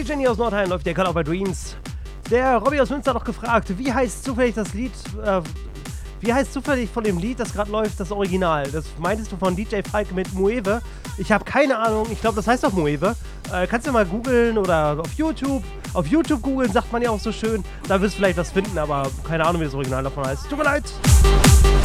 Jenny aus Nordheim läuft der Call of My Dreams. Der Robby aus Münster hat noch gefragt, wie heißt zufällig das Lied, wie heißt zufällig von dem Lied, das gerade läuft, das Original? Das meintest du von DJ Falk mit Moeve? Ich habe keine Ahnung, ich glaube, das heißt doch Moeve. Kannst du mal googeln oder auf YouTube. Auf YouTube googeln, sagt man ja auch so schön. Da wirst du vielleicht was finden, aber keine Ahnung, wie das Original davon heißt. Tut mir leid.